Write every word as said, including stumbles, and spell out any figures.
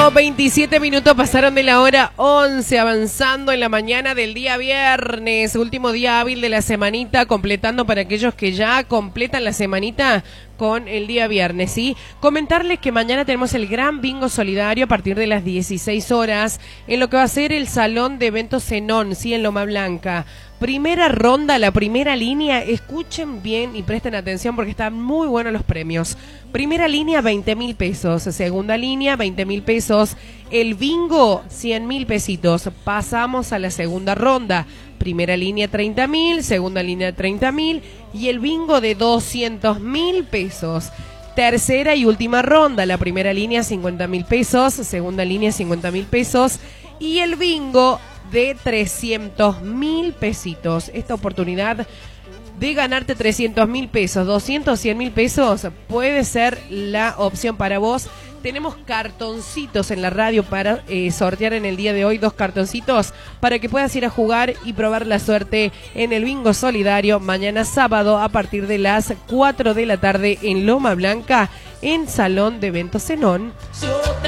Bueno, veintisiete minutos pasaron de la hora once, avanzando en la mañana del día viernes, último día hábil de la semanita, completando para aquellos que ya completan la semanita con el día viernes, ¿sí? Comentarles que mañana tenemos el gran bingo solidario a partir de las dieciséis horas en lo que va a ser el Salón de Eventos Zenón, ¿sí? En Loma Blanca. Primera ronda, la primera línea, escuchen bien y presten atención porque están muy buenos los premios. Primera línea, veinte mil pesos. Segunda línea, veinte mil pesos. El bingo, cien mil pesitos. Pasamos a la segunda ronda. Primera línea, treinta mil. Segunda línea, treinta mil. Y el bingo de doscientos mil pesos. Tercera y última ronda. La primera línea, cincuenta mil pesos. Segunda línea, cincuenta mil pesos. Y el bingo de trescientos mil pesitos. Esta oportunidad de ganarte trescientos mil pesos, doscientos, cien mil pesos, puede ser la opción para vos. Tenemos cartoncitos en la radio para eh, sortear en el día de hoy, dos cartoncitos para que puedas ir a jugar y probar la suerte en el bingo solidario mañana sábado a partir de las cuatro de la tarde en Loma Blanca, en Salón de Eventos Zenón.